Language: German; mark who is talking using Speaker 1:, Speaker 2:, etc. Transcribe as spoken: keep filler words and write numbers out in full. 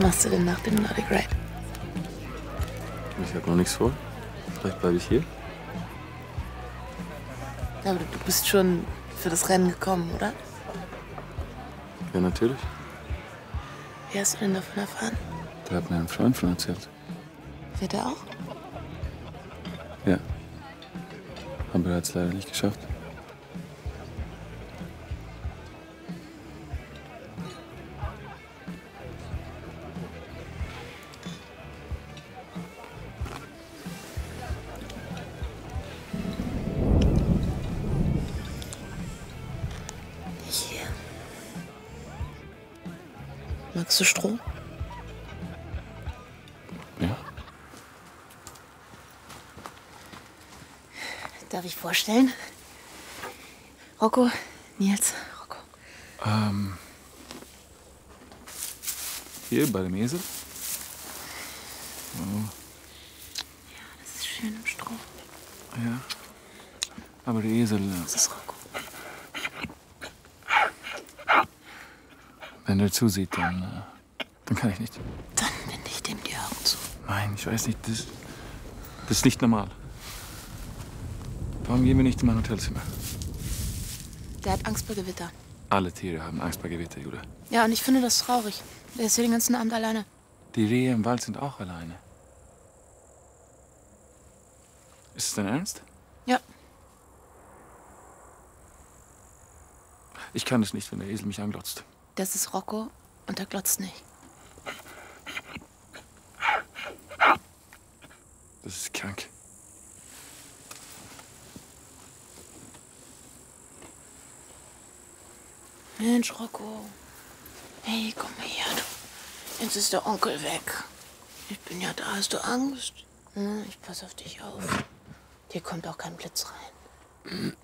Speaker 1: machst du denn nach dem Nordic Ride?
Speaker 2: Ich habe noch nichts vor. Vielleicht bleibe ich hier.
Speaker 1: Aber du bist schon für das Rennen gekommen, oder?
Speaker 2: Ja, natürlich.
Speaker 1: Wie hast du denn davon erfahren?
Speaker 2: Da hat mir ein Freund von erzählt.
Speaker 1: Wird er auch?
Speaker 2: Ja. Aber er hat es leider nicht geschafft.
Speaker 1: Hier. Magst du Stroh?
Speaker 2: Ja.
Speaker 1: Darf ich vorstellen? Rocco, Nils, Rocco.
Speaker 2: Ähm. Hier bei dem Esel. Oh.
Speaker 1: Ja, das ist schön im Stroh.
Speaker 2: Ja. Aber der Esel.
Speaker 1: Das ist Rocco.
Speaker 2: Wenn er zusieht, dann. Äh, dann kann ich nicht.
Speaker 1: Dann binde ich dem die Augen zu.
Speaker 2: Nein, ich weiß nicht. Das, das ist nicht normal. Warum gehen wir nicht in mein Hotelzimmer?
Speaker 1: Der hat Angst vor Gewitter.
Speaker 2: Alle Tiere haben Angst bei Gewitter, Jude.
Speaker 1: Ja, und ich finde das traurig. Der ist hier den ganzen Abend alleine.
Speaker 2: Die Rehe im Wald sind auch alleine. Ist es dein Ernst?
Speaker 1: Ja.
Speaker 2: Ich kann es nicht, wenn der Esel mich anglotzt.
Speaker 1: Das ist Rocco und er glotzt nicht.
Speaker 2: Das ist krank.
Speaker 1: Mensch, Rocco. Hey, komm mal her, du. Jetzt ist der Onkel weg. Ich bin ja da. Hast du Angst? Hm, ich pass auf dich auf. Hier kommt auch kein Blitz rein.